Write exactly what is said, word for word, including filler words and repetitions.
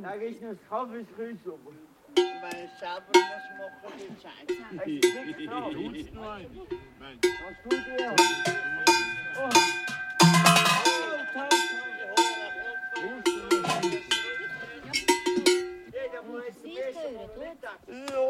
Da ist noch das Kaffeekrüssel. Wenn ich selber muss machen, die Zeit. Es ist nicht klar. Tut's nur ein. Mensch. Was tut ihr? Oh. Jeder muss Siehst du, Mittag. Ja,